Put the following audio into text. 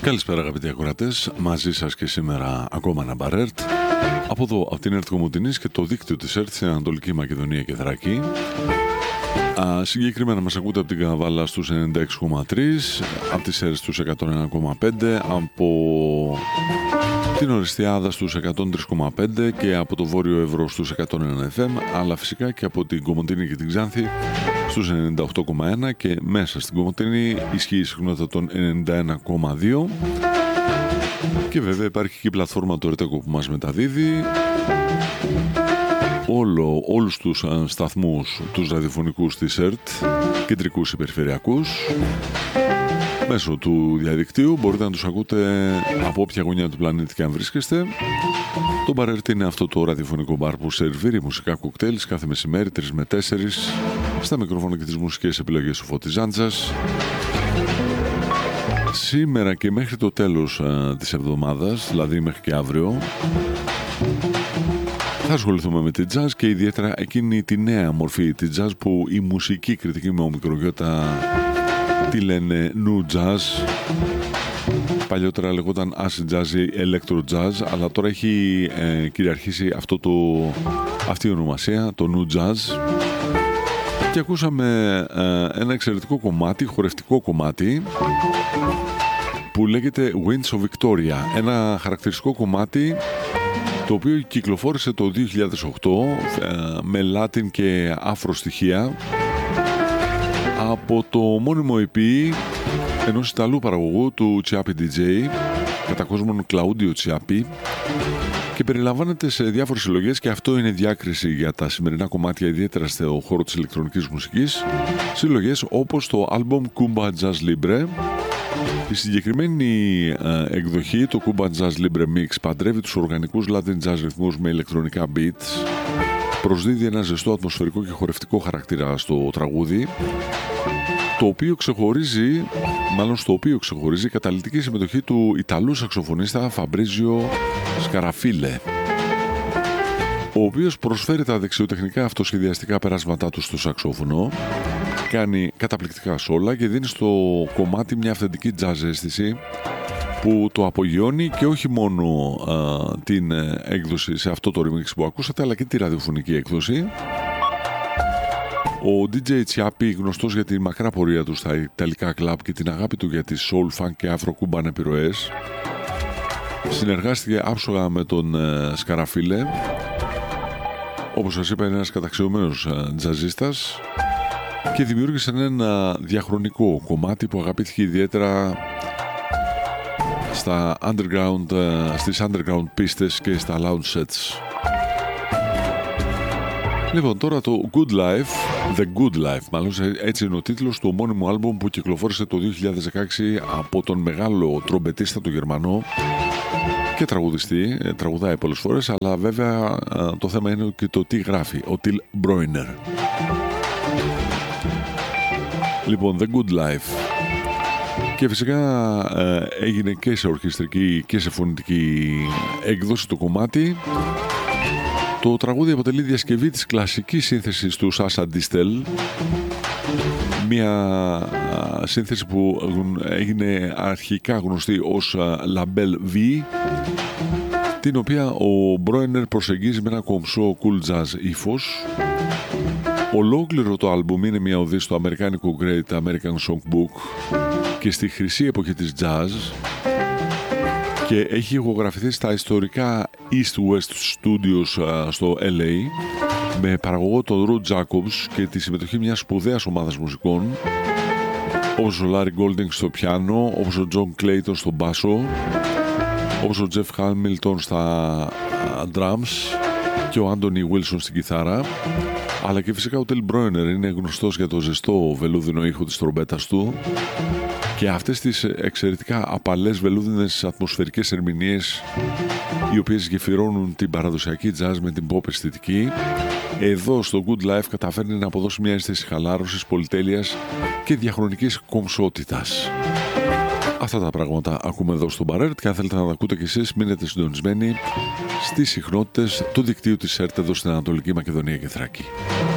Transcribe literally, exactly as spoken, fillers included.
Καλησπέρα αγαπητοί ακροατές, μαζί σας και σήμερα ακόμα ένα μπαρέρτ από εδώ, από την ΕΡΤ Κομοτηνής και το δίκτυο της ΕΡΤ στην Ανατολική Μακεδονία και Θράκη. Α, συγκεκριμένα μας ακούτε από την Καβάλα στους ενενήντα έξι κόμμα τρία, από τις ΕΡΤ στους εκατόν ένα κόμμα πέντε, από την Οριστιάδα στους εκατόν τρία κόμμα πέντε και από το Βόρειο Εύρω στους εκατόν ένα εφ εμ, αλλά φυσικά και από την Κομοτηνή και την Ξάνθη στους ενενήντα οκτώ κόμμα ένα και μέσα στην Κομοτηνή ισχύει η συχνότητα των ενενήντα ένα κόμμα δύο. Και βέβαια υπάρχει και η πλατφόρμα του Ερτέκο που μας μεταδίδει όλο, όλους τους α, σταθμούς τους ραδιοφωνικούς της ΕΡΤ, κεντρικούς και περιφερειακούς, μέσω του διαδικτύου. Μπορείτε να τους ακούτε από όποια γωνιά του πλανήτη και αν βρίσκεστε. Το μπαρέρτ είναι αυτό το ραδιοφωνικό μπαρ που σερβίρει μουσικά κοκτέιλς κάθε μεσημέρι τρεις με τέσσερις, στα μικρόφωνα και τις μουσικές επιλογές του Φώτης Ζάντζας. Σήμερα και μέχρι το τέλος α, της εβδομάδας, δηλαδή μέχρι και αύριο, θα ασχοληθούμε με τη jazz και ιδιαίτερα εκείνη τη νέα μορφή τη jazz που η μουσική κριτική με ομικρογιώτα τη λένε new jazz. Παλιότερα λεγόταν acid jazz ή electro jazz, αλλά τώρα έχει ε, κυριαρχήσει αυτό το, αυτή η ονομασία, το new jazz. Και ακούσαμε ε, ένα εξαιρετικό κομμάτι, χορευτικό κομμάτι, που λέγεται Winds of Victoria. Ένα χαρακτηριστικό κομμάτι το οποίο κυκλοφόρησε το δύο χιλιάδες οκτώ ε, με Latin και Afro στοιχεία από το μόνιμο ι πι ενός Ιταλού παραγωγού του Ciappi ντι τζέι, κατά κόσμον Claudio Ciappi, και περιλαμβάνεται σε διάφορες συλλογές, και αυτό είναι διάκριση για τα σημερινά κομμάτια, ιδιαίτερα στο χώρο της ηλεκτρονικής μουσικής, συλλογές όπως το album Kumba Jazz Libre. Η συγκεκριμένη ε, εκδοχή, το Kumba Jazz Libre Mix, παντρεύει τους οργανικούς Latin jazz ρυθμούς με ηλεκτρονικά beats, προσδίδει ένα ζεστό ατμοσφαιρικό και χορευτικό χαρακτήρα στο τραγούδι, το οποίο ξεχωρίζει, μάλλον στο οποίο ξεχωρίζει η καταλυτική συμμετοχή του Ιταλού σαξοφωνίστα Φαμπρίζιο Σκαραφίλε, ο οποίος προσφέρει τα δεξιοτεχνικά αυτοσχεδιαστικά περάσματά του στο σαξόφωνο, κάνει καταπληκτικά σόλα και δίνει στο κομμάτι μια αυθεντική jazz αίσθηση που το απογειώνει, και όχι μόνο α, την ε, έκδοση σε αυτό το remix που ακούσατε, αλλά και τη ραδιοφωνική έκδοση. Ο ντι τζέι Ciappi, γνωστός για τη μακρά πορεία του στα ιταλικά κλαμπ και την αγάπη του για τις soul, funk και afro-cuban επιρροές, συνεργάστηκε άψογα με τον ε, Σκαραφίλε. Όπως σας είπα, είναι ένας καταξιωμένος ε, τζαζίστας, και δημιούργησαν ένα διαχρονικό κομμάτι που αγαπήθηκε ιδιαίτερα στα underground, στις underground πίστες και στα lounge sets. Λοιπόν, τώρα το Good Life, The Good Life, μάλλον έτσι είναι ο τίτλος του ομώνυμου άλμπουμ που κυκλοφόρησε το δύο χιλιάδες δεκαέξι από τον μεγάλο τρομπετίστα του Γερμανό και τραγουδιστή. Τραγουδάει πολλές φορές, αλλά βέβαια το θέμα είναι και το τι γράφει, ο Till Breuer. Λοιπόν, The Good Life. Και φυσικά ε, έγινε και σε ορχιστρική και σε φωνητική έκδοση το κομμάτι. Το τραγούδι αποτελεί διασκευή της κλασικής σύνθεσης του Σάσα Ντίστελ, μια α, σύνθεση που έγινε αρχικά γνωστή ως α, La Belle Vie, την οποία ο Μπρόινερ προσεγγίζει με ένα κομψό cool jazz ύφος. Ολόκληρο το άλμπουμ είναι μια οδή στο αμερικάνικο Great American Songbook και στη χρυσή εποχή της jazz, και έχει ηχογραφηθεί στα ιστορικά East West Studios στο ελ έι με παραγωγό τον Ru Jacobs και τη συμμετοχή μιας σπουδαίας ομάδας μουσικών, όπως ο Larry Golding στο πιάνο, όπως ο John Clayton στο μπάσο, όπως ο Jeff Hamilton στα drums και ο Anthony Wilson στην κιθάρα. Αλλά και φυσικά ο Till Breuer είναι γνωστός για το ζεστό βελούδινο ήχο της τρομπέτας του και αυτές τις εξαιρετικά απαλές βελούδινες ατμοσφαιρικές ερμηνείες, οι οποίες γεφυρώνουν την παραδοσιακή jazz με την pop αισθητική. Εδώ στο Good Life καταφέρνει να αποδώσει μια αίσθηση χαλάρωσης, πολυτέλειας και διαχρονικής κομψότητας. Αυτά τα πράγματα ακούμε εδώ στο Μπαρέρτ, και αν θέλετε να τα ακούτε κι εσείς, μείνετε συντονισμένοι στις συχνότητες του δικτύου της ΕΡΤ εδώ στην Ανατολική Μακεδονία και Θράκη.